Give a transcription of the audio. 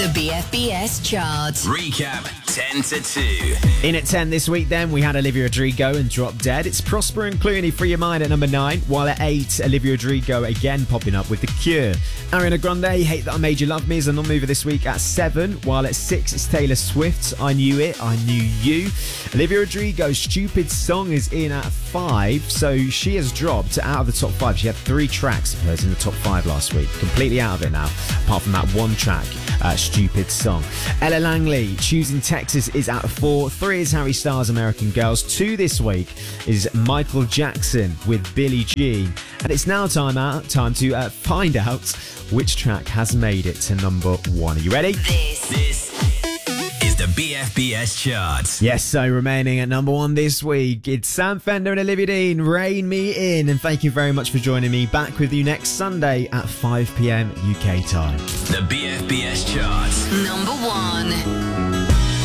The BFBS chart. Recap 10 to 2. In at 10 this week, then, we had Olivia Rodrigo and Drop Dead. It's Prosper and Clooney, Free Your Mind at number 9. While at 8, Olivia Rodrigo again popping up with The Cure. Ariana Grande, Hate That I Made You Love Me is a non-mover this week at 7. While at 6, it's Taylor Swift, I Knew It, I Knew You. Olivia Rodrigo's Stupid Song is in at 5. So she has dropped out of the top 5. She had 3 tracks of hers in the top 5 last week. Completely out of it now, apart from that one track, Stupid Song. Ella Langley, Choosing Texas is at 4. 3 is Harry Styles, American Girls. 2 this week is Michael Jackson with Billie Jean. And it's now time to find out which track has made it to number 1. Are you ready? This is the BFBS chart. Yes, so remaining at number 1 this week, it's Sam Fender and Olivia Dean, Rain Me In. And thank you very much for joining me. Back with you next Sunday at 5 p.m. UK time. The BFBS chart. Number 1.